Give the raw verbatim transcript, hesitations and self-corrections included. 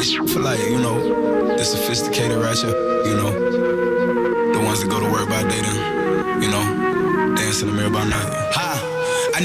This shit for like, you know, the sophisticated ratchet, you know, the ones that go to work by day then, you know, dance in the mirror by night. Hi.